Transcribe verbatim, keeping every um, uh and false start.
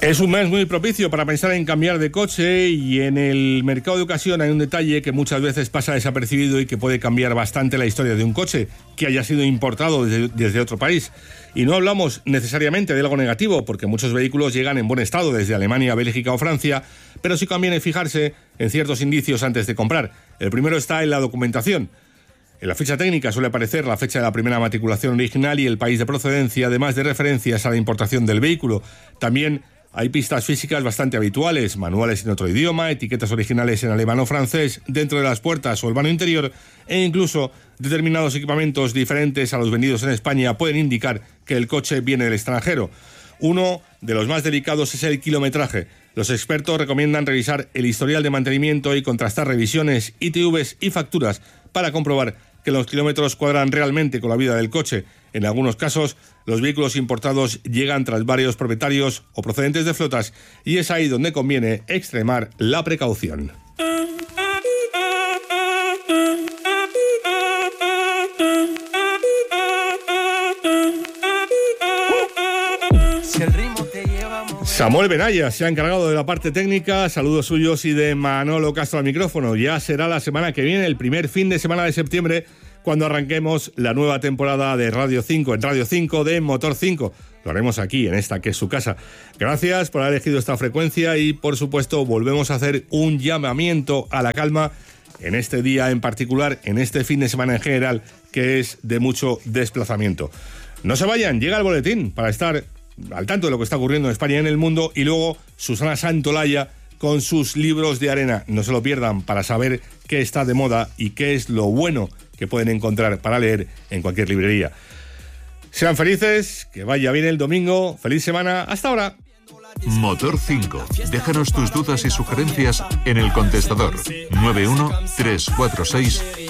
Es un mes muy propicio para pensar en cambiar de coche, y en el mercado de ocasión hay un detalle que muchas veces pasa desapercibido y que puede cambiar bastante la historia de un coche que haya sido importado desde, desde otro país. Y no hablamos necesariamente de algo negativo, porque muchos vehículos llegan en buen estado desde Alemania, Bélgica o Francia, pero sí conviene fijarse en ciertos indicios antes de comprar. El primero está en la documentación. En la ficha técnica suele aparecer la fecha de la primera matriculación original y el país de procedencia, además de referencias a la importación del vehículo. También hay pistas físicas bastante habituales, manuales en otro idioma, etiquetas originales en alemán o francés dentro de las puertas o el vano interior, e incluso determinados equipamientos diferentes a los vendidos en España pueden indicar que el coche viene del extranjero. Uno de los más delicados es el kilometraje. Los expertos recomiendan revisar el historial de mantenimiento y contrastar revisiones, I T Vs y facturas para comprobar que los kilómetros cuadran realmente con la vida del coche. En algunos casos, los vehículos importados llegan tras varios propietarios o procedentes de flotas, y es ahí donde conviene extremar la precaución. Samuel Benaya se ha encargado de la parte técnica. Saludos suyos y de Manolo Castro al micrófono. Ya será la semana que viene, el primer fin de semana de septiembre, cuando arranquemos la nueva temporada de Radio cinco, en Radio cinco de Motor cinco. Lo haremos aquí, en esta que es su casa. Gracias por haber elegido esta frecuencia y, por supuesto, volvemos a hacer un llamamiento a la calma en este día en particular, en este fin de semana en general, que es de mucho desplazamiento. No se vayan, llega el boletín para estar al tanto de lo que está ocurriendo en España y en el mundo, y luego Susana Santolaya con sus libros de arena. No se lo pierdan para saber qué está de moda y qué es lo bueno que pueden encontrar para leer en cualquier librería. Sean felices, que vaya bien el domingo, feliz semana, hasta ahora. Motor cinco. Déjanos tus dudas y sugerencias en el contestador nueve uno tres cuatro seis